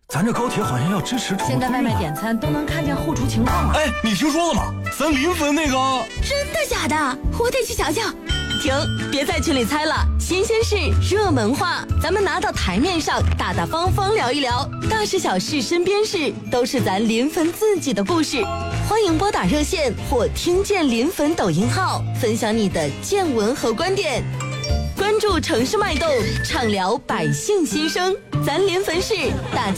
咱这高铁好像要支持出租。 现在外卖点餐都能看见后厨情况了。 哎，你听说了吗？咱临汾那个…… 真的假的？我得去瞧瞧。 停，别在群里猜了，新鲜事，热门话，咱们拿到台面上，大大方方聊一聊，大事小事身边事，都是咱临汾自己的故事。欢迎拨打热线或听见临汾抖音号，分享你的见闻和观点。关注城市脉动，畅聊百姓心声，咱临汾市大